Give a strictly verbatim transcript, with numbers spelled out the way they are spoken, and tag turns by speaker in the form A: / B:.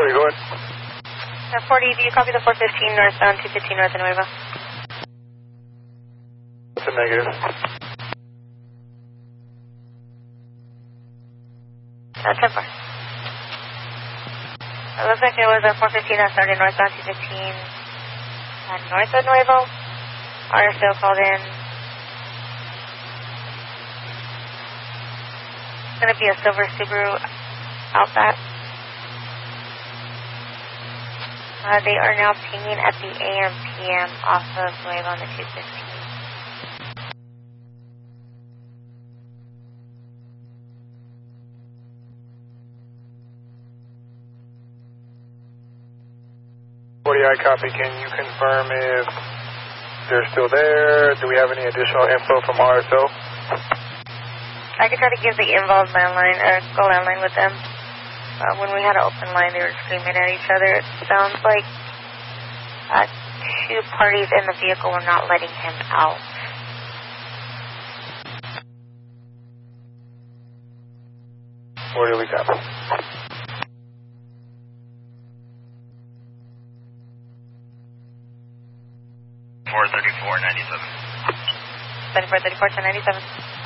A: forty, go ahead.
B: Uh, forty, do you copy the four fifteen northbound, two fifteen North Nueva?
A: That's a negative.
B: Uh, ten four. It looks like it was a four fifteen that started northbound two fifteen uh, north of Nuevo. R S O called in. It's going to be a silver Subaru Outback. Uh, they are now pinging at the A M P M off of Nuevo on the two fifteen.
A: forty, I copy. Can you confirm if they're still there? Do we have any additional info from R S O?
B: I could try to give the involved landline, or go landline with them. Uh, when we had an open line, they were screaming at each other. It sounds like uh, two parties in the vehicle were not letting him out.
A: Where do we copy?
C: four thirty-four ninety-seven.
B: seventy-four thirty-four ten ninety-seven.